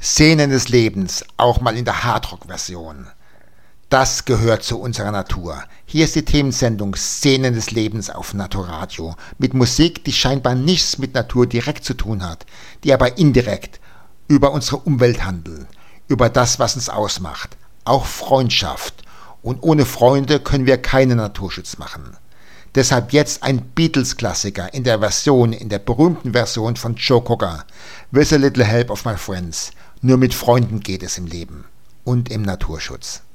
Szenen des Lebens, auch mal in der Hardrock-Version. Das gehört zu unserer Natur. Hier ist die Themensendung Szenen des Lebens auf Naturradio mit Musik, die scheinbar nichts mit Natur direkt zu tun hat, die aber indirekt über unsere Umwelt handeln, über das, was uns ausmacht, auch Freundschaft. Und ohne Freunde können wir keinen Naturschutz machen. Deshalb jetzt ein Beatles-Klassiker in der berühmten Version von Joe Cocker, With a Little Help of My Friends. Nur mit Freunden geht es im Leben und im Naturschutz.